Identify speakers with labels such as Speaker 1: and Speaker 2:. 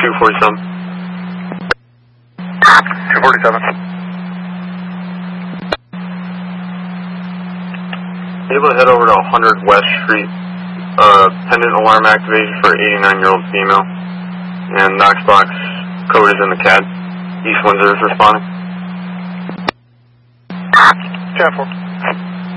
Speaker 1: 247.
Speaker 2: 247.
Speaker 1: Able to head over to 100 West Street. Pendant alarm activation for 89-year-old female. And Knox box code is in the CAD. East Windsor is responding.
Speaker 2: 10-4.